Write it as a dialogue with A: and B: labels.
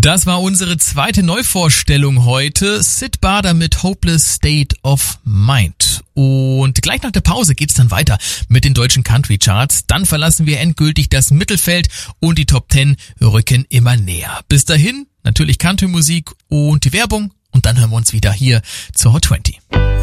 A: Das war unsere zweite Neuvorstellung heute. Syd Barrett mit Hopeless State of Mind. Und gleich nach der Pause geht's dann weiter mit den deutschen Country Charts. Dann verlassen wir endgültig das Mittelfeld und die Top 10 rücken immer näher. Bis dahin natürlich Country-Musik und die Werbung und dann hören wir uns wieder hier zur Hot 20.